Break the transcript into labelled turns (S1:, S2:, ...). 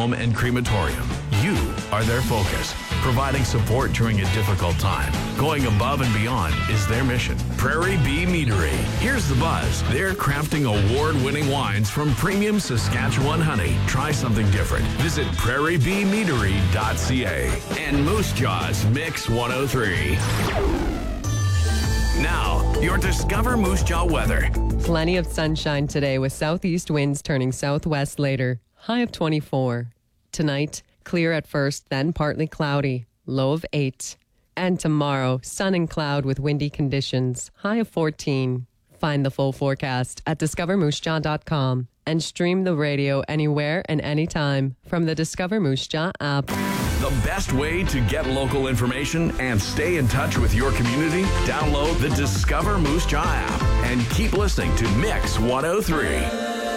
S1: Home and Crematorium. You are their focus, providing support during a difficult time. Going above and beyond is their mission. Prairie Bee Meadery. Here's the buzz. They're crafting award-winning wines from premium Saskatchewan honey. Try something different. Visit prairiebeemeadery.ca. And Moose Jaw's Mix 103. Now, your Discover Moose Jaw weather.
S2: Plenty of sunshine today with southeast winds turning southwest later. High of 24. Tonight, clear at first, then partly cloudy. Low of 8. And tomorrow, sun and cloud with windy conditions. High of 14. Find the full forecast at discovermoosejaw.com and stream the radio anywhere and anytime from the Discover Moose Jaw app.
S1: The best way to get local information and stay in touch with your community? Download the Discover Moose Jaw app and keep listening to Mix 103.